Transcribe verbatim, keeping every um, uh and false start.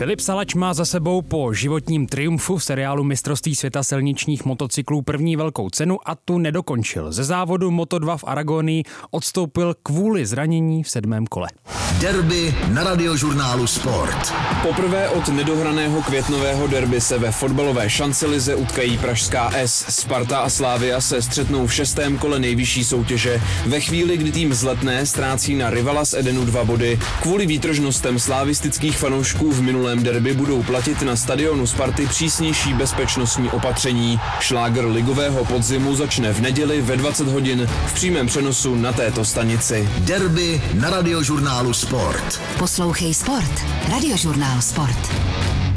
Filip Salač má za sebou po životním triumfu v seriálu Mistrovství světa silničních motocyklů první velkou cenu a tu nedokončil. Ze závodu Moto dva v Aragonii odstoupil kvůli zranění v sedmém kole. Derby na Radiožurnálu Sport. Poprvé od nedohraného květnového derby se ve fotbalové šancelize utkají pražská S. Sparta a Slavia se střetnou v šestém kole nejvyšší soutěže. Ve chvíli, kdy tým z Letné ztrácí na rivala z Edenu dva body. Kvůli výtržnostem slavistických fanoušků v minulém derby budou platit na stadionu Sparty přísnější bezpečnostní opatření. Šlágr ligového podzimu začne v neděli ve dvacet hodin v přímém přenosu na této stanici. Derby na Radiožurnálu Sport. Poslouchej Sport. Radiožurnál Sport.